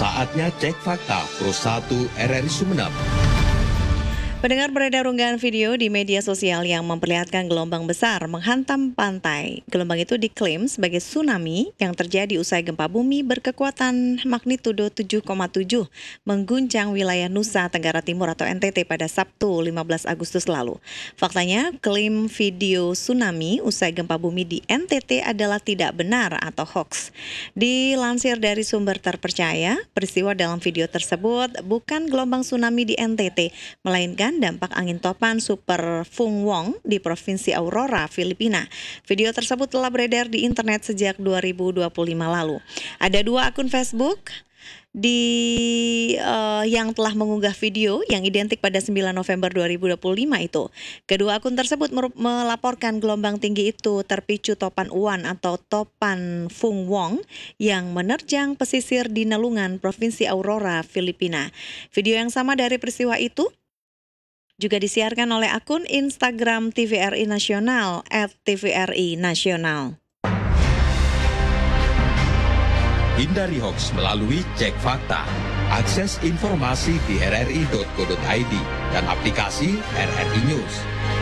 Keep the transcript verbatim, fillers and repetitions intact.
Saatnya cek fakta Pro satu R R I Sumeneb. Pendengar, beredar unggahan video di media sosial yang memperlihatkan gelombang besar menghantam pantai. Gelombang itu diklaim sebagai tsunami yang terjadi usai gempa bumi berkekuatan magnitudo tujuh koma tujuh mengguncang wilayah Nusa Tenggara Timur atau N T T pada Sabtu lima belas Agustus lalu. Faktanya, klaim video tsunami usai gempa bumi di N T T adalah tidak benar atau hoax. Dilansir dari sumber terpercaya, peristiwa dalam video tersebut bukan gelombang tsunami di N T T, melainkan dampak angin topan super Fung Wong di Provinsi Aurora, Filipina. Video tersebut telah beredar di internet sejak dua ribu dua puluh lima lalu. Ada dua akun Facebook di uh, yang telah mengunggah video yang identik pada sembilan November dua ribu dua puluh lima itu. Kedua akun tersebut melaporkan gelombang tinggi itu terpicu topan Uwan atau topan Fung Wong yang menerjang pesisir di Nelungan, Provinsi Aurora, Filipina. Video yang sama dari peristiwa itu juga disiarkan oleh akun Instagram T V R I Nasional at T V R I Nasional. Hindari hoax melalui cek fakta. Akses informasi di r r i dot co dot i d dan aplikasi R R I News.